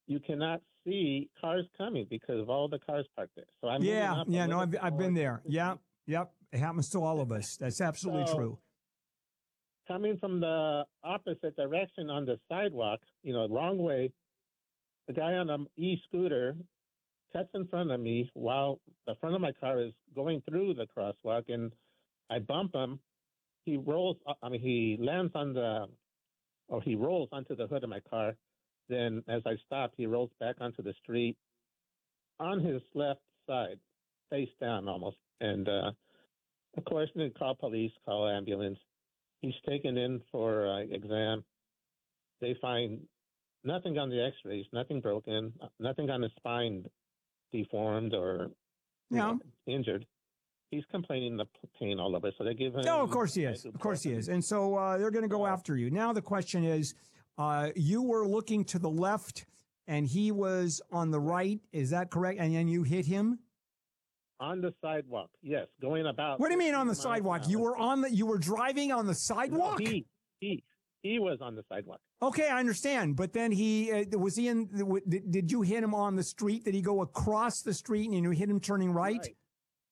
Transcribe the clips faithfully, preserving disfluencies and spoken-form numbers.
you cannot see cars coming because of all the cars parked there. So I'm moving Yeah, up a yeah, no, little I've, bit I've more been there. to Yeah, see. yep. It happens to all of us. That's absolutely So true. coming from the opposite direction on the sidewalk, you know, wrong way, the guy on an e-scooter cuts in front of me while the front of my car is going through the crosswalk, and I bump him. He rolls, I mean, he lands on the, or he rolls onto the hood of my car. Then as I stop, he rolls back onto the street on his left side, face down almost. And, uh, of course, then call police, call ambulance. He's taken in for uh, exam. They find nothing on the x-rays, nothing broken, nothing on his spine deformed or you Yeah. know, injured. He's complaining the pain all over, so they give him. No, of course he is. Of course he is. And so uh, they're going to go after you. Now the question is, uh, you were looking to the left, and he was on the right. Is that correct? And then you hit him on the sidewalk. Yes, going about. What do you mean on the sidewalk? You were on the. You were driving on the sidewalk. No, he he he was on the sidewalk. Okay, I understand. But then he uh, was he in. Did, did you hit him on the street? Did he go across the street and you hit him turning right? Right.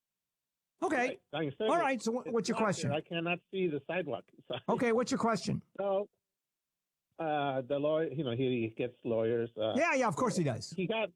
Okay. Right. All right. So what, what's your question? Here. I cannot see the sidewalk. So, okay. What's your question? So, uh, the lawyer, you know, he gets lawyers. Uh, yeah, yeah. Of course he does. He got,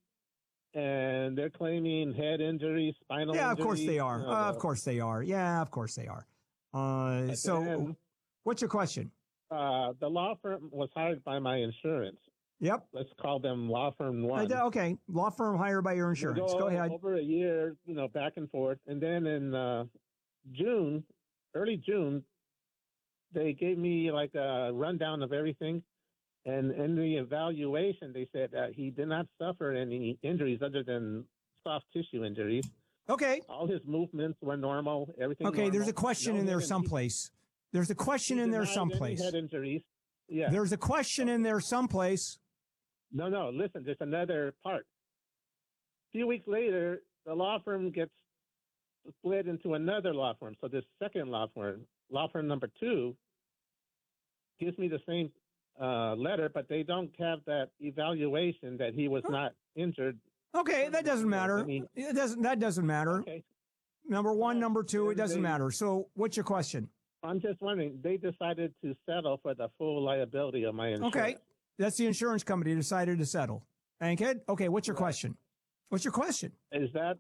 and they're claiming head injuries, spinal. Yeah, injuries, of course they are. You know, uh, of course they are. Yeah, of course they are. Uh, so, then, what's your question? Uh, the law firm was hired by my insurance. Yep. Let's call them law firm one. Okay. Law firm hired by your insurance. Go, go ahead. Over a year, you know, back and forth. And then in uh, June, early June, they gave me like a rundown of everything. And in the evaluation, they said that he did not suffer any injuries other than soft tissue injuries. Okay. All his movements were normal. Everything Okay, normal. there's a question no in there head someplace. There's a question in there someplace. Head injuries. Yeah. There's a question okay. in there someplace. No, no, listen, there's another part. A few weeks later, the law firm gets split into another law firm. So this second law firm, law firm number two, gives me the same uh, letter, but they don't have that evaluation that he was not injured. Okay, that doesn't matter. I mean, it doesn't. That doesn't matter. Okay. Number one, Well, number two, it doesn't they, matter. So, what's your question? I'm just wondering. They decided to settle for the full liability of my insurance. Okay, that's the insurance company decided to settle. Bankhead. Okay, what's your right. question? What's your question? Is that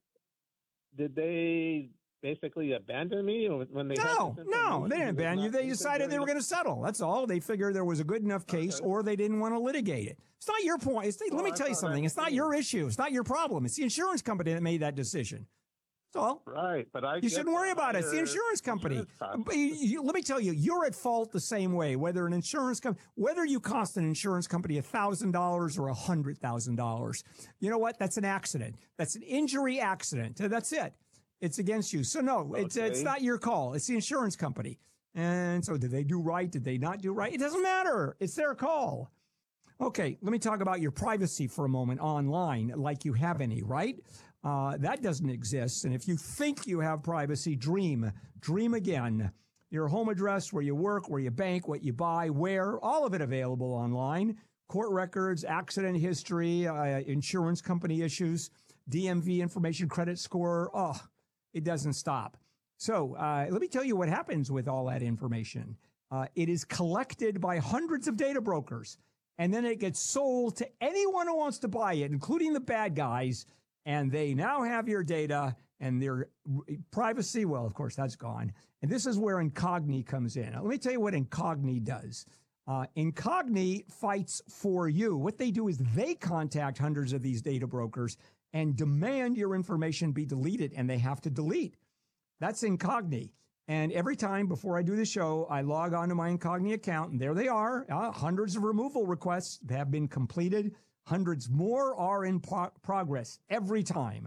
did they basically abandon me when they? No, no, they didn't abandon you. They decided they were going to settle. That's all. They figured there was a good enough case, okay. or they didn't want to litigate it. It's not your point. It's, well, let me I tell you something. It's not your issue. It's not your problem. It's the insurance company that made that decision. That's all. Right, but I. You shouldn't worry about it. It's the insurance company. Insurance you, you, let me tell you, you're at fault the same way. Whether an insurance company, whether you cost an insurance company a thousand dollars or a hundred thousand dollars, you know what? That's an accident. That's an injury accident. That's it. It's against you. So no, okay. it's it's not your call. It's the insurance company. And so, did they do right? Did they not do right? It doesn't matter. It's their call. Okay, let me talk about your privacy for a moment online, like you have any, right? Uh, that doesn't exist. And if you think you have privacy, dream. Dream again. Your home address, where you work, where you bank, what you buy, where, all of it available online. Court records, accident history, uh, insurance company issues, D M V information, credit score. Oh, it doesn't stop. So uh, let me tell you what happens with all that information. Uh, it is collected by hundreds of data brokers. And then it gets sold to anyone who wants to buy it, including the bad guys. And they now have your data and their privacy. Well, of course, that's gone. And this is where Incogni comes in. Now, let me tell you what Incogni does. Uh, Incogni fights for you. What they do is they contact hundreds of these data brokers and demand your information be deleted, and they have to delete. That's Incogni. And every time before I do the show, I log on to my Incogni account, and there they are. Uh, hundreds of removal requests have been completed. Hundreds more are in pro- progress every time.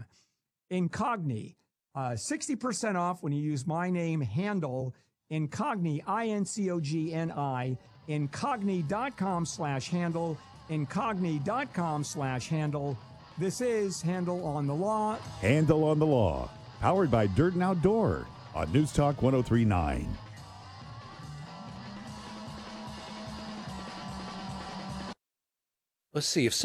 Incogni, uh, sixty percent off when you use my name, Handle, Incogni, I N C O G N I, incogni.com slash handle, incogni.com slash handle. This is Handle on the Law. Handle on the Law, powered by Dirt and Outdoor on News Talk one oh three point nine. Let's see if